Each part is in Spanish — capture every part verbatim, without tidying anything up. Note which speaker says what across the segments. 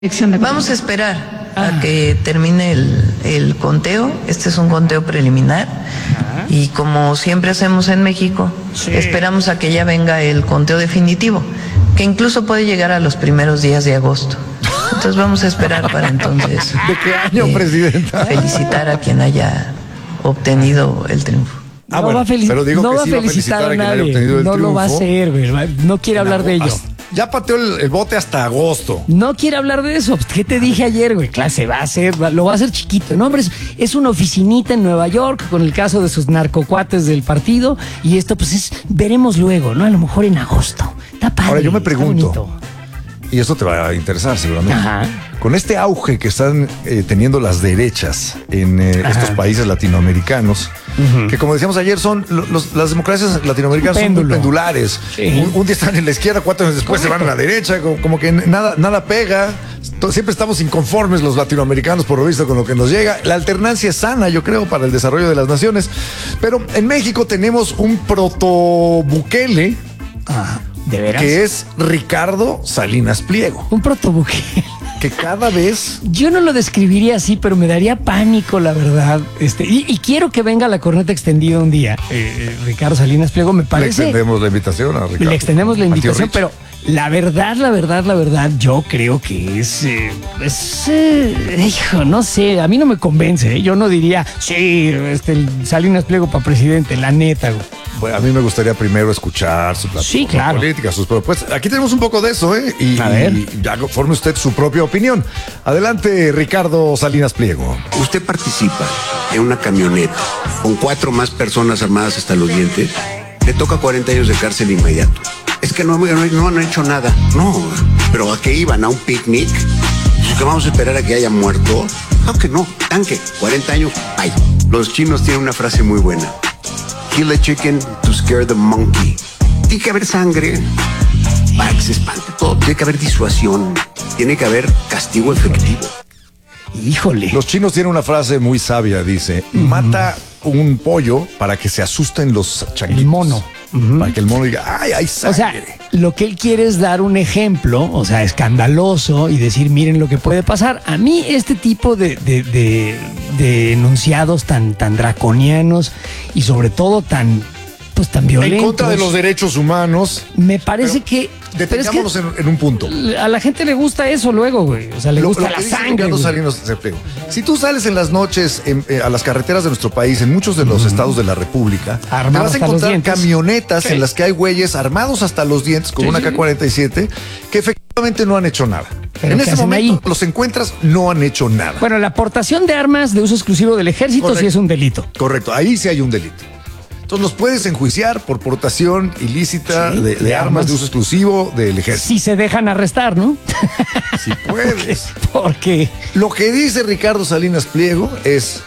Speaker 1: Vamos a esperar a que termine el, el conteo. Este es un conteo preliminar. Ajá. Y como siempre hacemos en México, sí, esperamos a que ya venga el conteo definitivo, que incluso puede llegar a los primeros días de agosto. Entonces vamos a esperar para entonces.
Speaker 2: ¿De qué año, eh, presidenta?
Speaker 1: Felicitar a quien haya obtenido el triunfo.
Speaker 3: Ah, no, bueno, va, a felic pero digo no que va, sí va a felicitar a, a nadie. No triunfo. Lo va a hacer, güey. No quiere no, hablar de ello.
Speaker 2: Ya pateó el, el bote hasta agosto.
Speaker 3: No quiere hablar de eso. ¿Qué te dije ayer, güey? Clase, va a ser, lo va a hacer chiquito. No, hombre, es, es una oficinita en Nueva York con el caso de sus narcocuates del partido. Y esto, pues, es veremos luego, ¿no? A lo mejor en agosto. Está padre.
Speaker 2: Ahora, yo me pregunto, y esto te va a interesar seguramente. Ajá. Con este auge que están eh, teniendo las derechas en eh, estos países latinoamericanos, uh-huh, que como decíamos ayer, son los, las democracias latinoamericanas son muy pendulares. Sí. Un, un día están en la izquierda, cuatro años después Correcto. se van a la derecha, como, como que nada, nada pega. Siempre estamos inconformes los latinoamericanos, por lo visto, con lo que nos llega. La alternancia es sana, yo creo, para el desarrollo de las naciones. Pero en México tenemos un proto-Bukele.
Speaker 3: Ah, ¿de veras?
Speaker 2: Que es Ricardo Salinas Pliego.
Speaker 3: Un proto-Bukele.
Speaker 2: Que cada vez...
Speaker 3: Yo no lo describiría así, pero me daría pánico, la verdad. Este, y, y quiero que venga la corneta extendida un día. Eh, Ricardo Salinas Pliego, me parece...
Speaker 2: Le extendemos la invitación a Ricardo.
Speaker 3: Le extendemos la invitación, pero la verdad, la verdad, la verdad, yo creo que es... Eh, es eh, hijo, no sé, a mí no me convence. ¿eh? Yo no diría, sí, este, Salinas Pliego para presidente, la neta, güey.
Speaker 2: Bueno, a mí me gustaría primero escuchar su plataforma sí, claro. política, sus propuestas. Aquí tenemos un poco de eso, ¿eh? Y, a ver. y ya forme usted su propia opinión. Adelante, Ricardo Salinas Pliego.
Speaker 4: Usted participa en una camioneta con cuatro más personas armadas hasta los dientes. Le toca cuarenta años de cárcel inmediato. Es que no, no, no han hecho nada. No, pero ¿a qué iban? ¿A un picnic? ¿Que vamos a esperar a que haya muerto? Claro que no. Tanque, cuarenta años, ay. Los chinos tienen una frase muy buena. Kill a chicken to scare the monkey. Tiene que haber sangre para que se espante todo. Tiene que haber disuasión. Tiene que haber castigo efectivo.
Speaker 3: Híjole.
Speaker 2: Los chinos tienen una frase muy sabia, dice, uh-huh, mata un pollo para que se asusten los changuitos.
Speaker 3: El mono.
Speaker 2: Uh-huh. Para que el mono diga, ay, hay sangre.
Speaker 3: O sea, lo que él quiere es dar un ejemplo, o sea, escandaloso y decir, miren lo que puede pasar. A mí este tipo de, de, de, de enunciados tan, tan draconianos y sobre todo tan, pues tan violentos.
Speaker 2: En contra de los derechos humanos.
Speaker 3: Me parece que...
Speaker 2: Detengámonos es que en, en un punto.
Speaker 3: A la gente le gusta eso luego, güey. O sea, le lo, gusta lo la sangre.
Speaker 2: Si tú sales en las noches en, eh, a las carreteras de nuestro país, en muchos de los mm. estados de la República, armados te vas a encontrar camionetas ¿Qué? en las que hay güeyes armados hasta los dientes con sí, una sí. K cuarenta y siete que efectivamente no han hecho nada. Pero en ese momento ahí? los encuentras, no han hecho nada.
Speaker 3: Bueno, la aportación de armas de uso exclusivo del ejército Correcto. sí es un delito.
Speaker 2: Correcto, ahí sí hay un delito. Entonces los puedes enjuiciar por portación ilícita sí, de, de, de armas, armas de uso exclusivo del ejército.
Speaker 3: Si se dejan arrestar, ¿no?
Speaker 2: Si puedes.
Speaker 3: Porque
Speaker 2: lo que dice Ricardo Salinas Pliego es,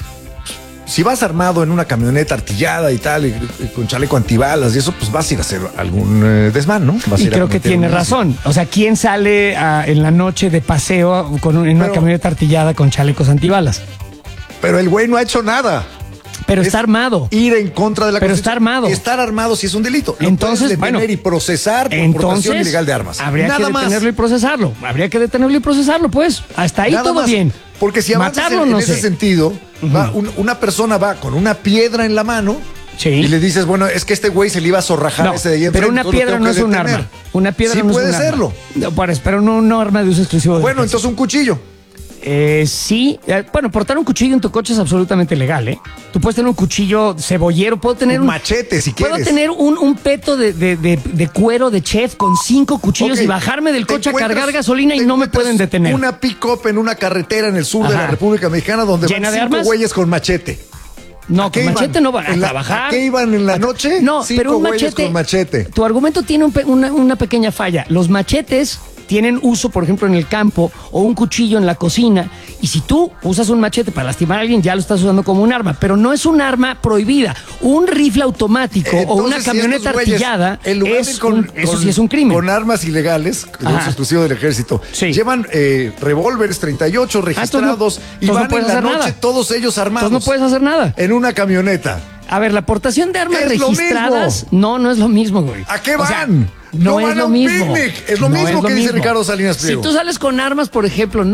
Speaker 2: si vas armado en una camioneta artillada y tal, y, y con chaleco antibalas y eso, pues vas a ir a hacer algún eh, desmán, ¿no? Vas
Speaker 3: y
Speaker 2: a ir
Speaker 3: creo
Speaker 2: a
Speaker 3: que tiene razón. O sea, ¿quién sale a, en la noche de paseo con un, en una Pero, camioneta artillada con chalecos antibalas?
Speaker 2: Pero el güey no ha hecho nada.
Speaker 3: Pero está armado.
Speaker 2: Ir en contra de la
Speaker 3: Pero está armado.
Speaker 2: Y estar armado sí es un delito. Lo
Speaker 3: entonces,
Speaker 2: detener
Speaker 3: bueno,
Speaker 2: y procesar por
Speaker 3: entonces,
Speaker 2: portación ilegal de armas.
Speaker 3: Habría
Speaker 2: Nada
Speaker 3: que detenerlo
Speaker 2: más.
Speaker 3: y procesarlo. Habría que detenerlo y procesarlo, pues. Hasta ahí
Speaker 2: Nada
Speaker 3: todo
Speaker 2: más.
Speaker 3: bien.
Speaker 2: Porque si avanzas en,
Speaker 3: no
Speaker 2: en ese
Speaker 3: sé.
Speaker 2: sentido, uh-huh. va, un, una persona va con una piedra en la mano sí. y le dices, bueno, es que este güey se le iba a zorrajar
Speaker 3: no,
Speaker 2: ese de ahí
Speaker 3: Pero una piedra no es un arma. Una piedra
Speaker 2: sí
Speaker 3: no
Speaker 2: puede
Speaker 3: es un
Speaker 2: serlo.
Speaker 3: arma. No, pero no un arma de uso exclusivo.
Speaker 2: Bueno, entonces un cuchillo.
Speaker 3: Eh, sí, eh, bueno, portar un cuchillo en tu coche es absolutamente legal, ¿eh? Tú puedes tener un cuchillo cebollero, puedo tener un,
Speaker 2: un machete si
Speaker 3: puedo
Speaker 2: quieres.
Speaker 3: Puedo tener un, un peto de, de, de, de cuero de chef con cinco cuchillos
Speaker 2: okay.
Speaker 3: y bajarme del coche a cargar gasolina y no me pueden detener.
Speaker 2: Una pick-up en una carretera en el sur Ajá. de la República Mexicana donde
Speaker 3: ¿Llena
Speaker 2: van
Speaker 3: de
Speaker 2: cinco
Speaker 3: armas?
Speaker 2: güeyes con machete.
Speaker 3: No, con machete no van a
Speaker 2: la,
Speaker 3: trabajar.
Speaker 2: ¿A qué iban en la noche?
Speaker 3: No,
Speaker 2: cinco
Speaker 3: pero un machete,
Speaker 2: con machete.
Speaker 3: Tu argumento tiene un pe, una, una pequeña falla. Los machetes tienen uso, por ejemplo, en el campo o un cuchillo en la cocina. Y si tú usas un machete para lastimar a alguien, ya lo estás usando como un arma. Pero no es un arma prohibida. Un rifle automático Entonces, o una camioneta si artillada, es con, un, eso con, sí es un crimen.
Speaker 2: Con armas ilegales, de uso exclusivo del ejército. Sí. Llevan eh, revólveres treinta y ocho registrados ah, no, y van no en la noche nada. todos ellos armados.
Speaker 3: Entonces no puedes hacer nada.
Speaker 2: En una camioneta.
Speaker 3: A ver, la aportación de armas
Speaker 2: Es lo
Speaker 3: registradas, no, no es lo mismo, güey.
Speaker 2: ¿A qué
Speaker 3: O sea,
Speaker 2: van?
Speaker 3: no,
Speaker 2: No
Speaker 3: es
Speaker 2: van a
Speaker 3: lo
Speaker 2: un
Speaker 3: mismo.
Speaker 2: picnic. Es lo
Speaker 3: No
Speaker 2: mismo que dice Ricardo Salinas Pliego.
Speaker 3: Si tú sales con armas, por ejemplo,